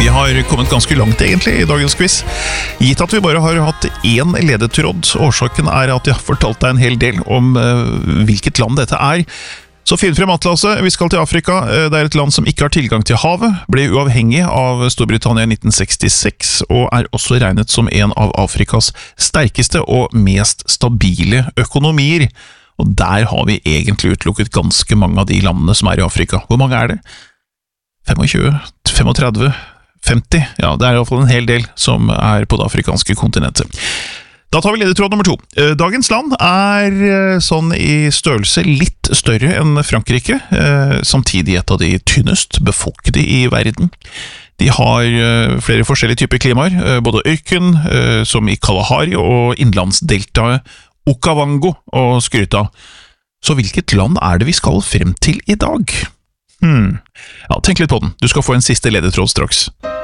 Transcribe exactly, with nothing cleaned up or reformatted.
Vi har kommet ganske langt egentlig i dagens quiz. Gitt at vi bare har hatt én ledetråd, årsaken er at jeg har fortalt deg en hel del om uh, hvilket land dette er. Så finn frem atlaset, vi skal til Afrika. Det er et land som ikke har tilgang til havet, ble uavhengig av Storbritannia i nitten sekstiseks, og er også regnet som en av Afrikas sterkeste og mest stabile økonomier. Og der har vi egentlig utelukket ganske mange av de landene som er i Afrika. Hvor mange er det? tjuefem, femogtredve, femti? Ja, det er i hvert fall en hel del som er på det afrikanske kontinentet. Da tar vi ledetråd nummer to. Dagens land er sånn i størrelse litt større enn Frankrike, samtidig et av de tynnest befolkede i verden. De har flere forskjellige typer klimaer, både ørken, som i Kalahari, og innlandsdeltaet Okavango og skryta. Så hvilket land er det vi skal frem til i dag? Hmm. Ja, tenk litt på den. Du skal få en siste ledetråd straks.